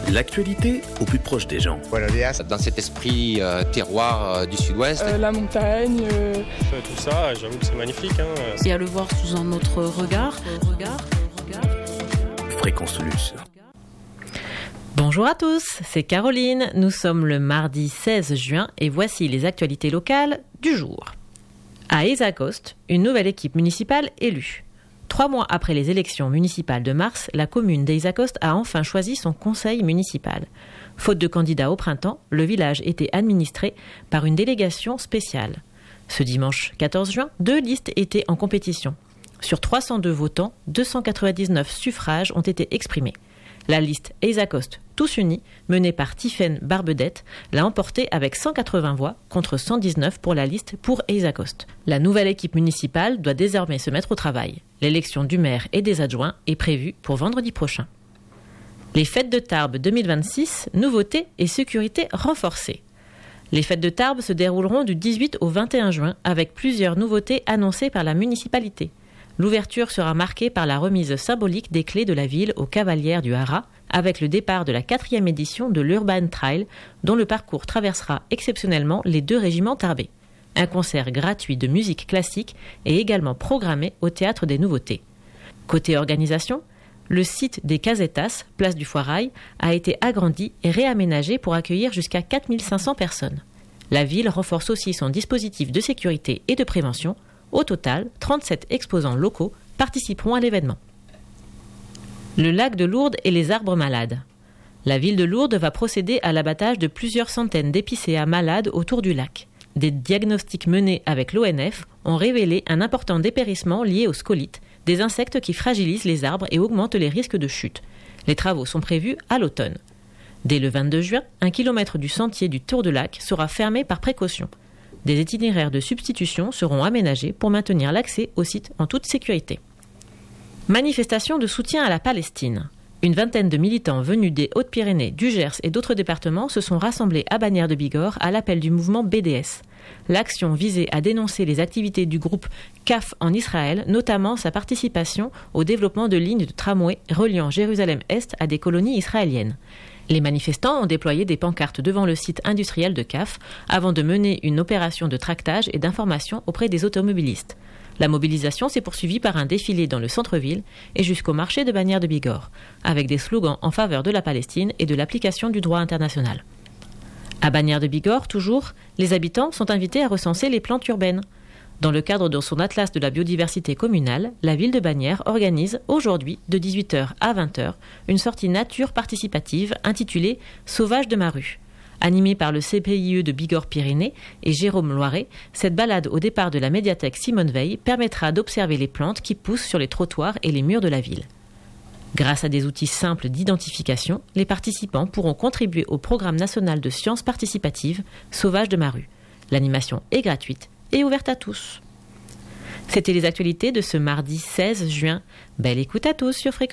L'actualité au plus proche des gens. Dans cet esprit terroir du sud-ouest. La montagne. Tout ça, j'avoue que c'est magnifique. Et à le voir sous un autre regard. Fréquence Luce. Bonjour à tous, c'est Caroline. Nous sommes le mardi 16 juin et voici les actualités locales du jour. À Ayzacoste, une nouvelle équipe municipale élue. 3 mois après les élections municipales de mars, la commune d'Ayzacoste a enfin choisi son conseil municipal. Faute de candidats au printemps, le village était administré par une délégation spéciale. Ce dimanche 14 juin, 2 listes étaient en compétition. Sur 302 votants, 299 suffrages ont été exprimés. La liste Ayzacoste Tous Unis, menée par Tiffaine Barbedette, l'a emportée avec 180 voix contre 119 pour la liste pour Ayzacoste. La nouvelle équipe municipale doit désormais se mettre au travail. L'élection du maire et des adjoints est prévue pour vendredi prochain. Les fêtes de Tarbes 2026, nouveautés et sécurité renforcée. Les fêtes de Tarbes se dérouleront du 18 au 21 juin avec plusieurs nouveautés annoncées par la municipalité. L'ouverture sera marquée par la remise symbolique des clés de la ville aux cavalières du Haras, avec le départ de la 4e édition de l'Urban Trail, dont le parcours traversera exceptionnellement les 2 régiments tarbais. Un concert gratuit de musique classique est également programmé au Théâtre des Nouveautés. Côté organisation, le site des Casetas, place du Foirail, a été agrandi et réaménagé pour accueillir jusqu'à 4500 personnes. La ville renforce aussi son dispositif de sécurité et de prévention. Au total, 37 exposants locaux participeront à l'événement. Le lac de Lourdes et les arbres malades. La ville de Lourdes va procéder à l'abattage de plusieurs centaines d'épicéas malades autour du lac. Des diagnostics menés avec l'ONF ont révélé un important dépérissement lié aux scolytes, des insectes qui fragilisent les arbres et augmentent les risques de chute. Les travaux sont prévus à l'automne. Dès le 22 juin, 1 kilomètre du sentier du Tour de Lac sera fermé par précaution. Des itinéraires de substitution seront aménagés pour maintenir l'accès au site en toute sécurité. Manifestation de soutien à la Palestine. Une vingtaine de militants venus des Hautes-Pyrénées, du Gers et d'autres départements se sont rassemblés à Bagnères de Bigorre à l'appel du mouvement BDS. L'action visait à dénoncer les activités du groupe CAF en Israël, notamment sa participation au développement de lignes de tramway reliant Jérusalem-Est à des colonies israéliennes. Les manifestants ont déployé des pancartes devant le site industriel de CAF avant de mener une opération de tractage et d'information auprès des automobilistes. La mobilisation s'est poursuivie par un défilé dans le centre-ville et jusqu'au marché de Bagnères de Bigorre, avec des slogans en faveur de la Palestine et de l'application du droit international. À Bagnères de Bigorre, toujours, les habitants sont invités à recenser les plantes urbaines. Dans le cadre de son atlas de la biodiversité communale, la ville de Bagnères organise aujourd'hui, de 18h à 20h, une sortie nature participative intitulée « Sauvage de ma rue ». Animée par le CPIE de Bigorre-Pyrénées et Jérôme Loiret, cette balade au départ de la médiathèque Simone Veil permettra d'observer les plantes qui poussent sur les trottoirs et les murs de la ville. Grâce à des outils simples d'identification, les participants pourront contribuer au programme national de sciences participatives « Sauvage de ma rue ». L'animation est gratuite et ouverte à tous. C'était les actualités de ce mardi 16 juin. Belle écoute à tous sur Fréquence.